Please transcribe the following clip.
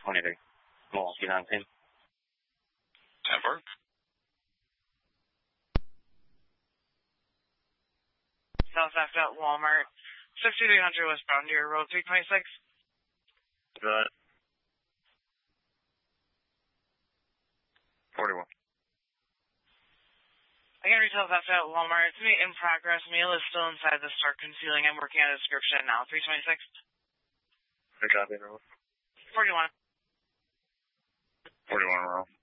23. Milwaukee 19. 10 Park. South at Walmart. 6300 westbound near Road 326. Good. 41. Again, retail theft at Walmart. It's in progress. Meal is still inside the store concealing. I'm working on a description now. 326. Good copy, 41. 41 Royal.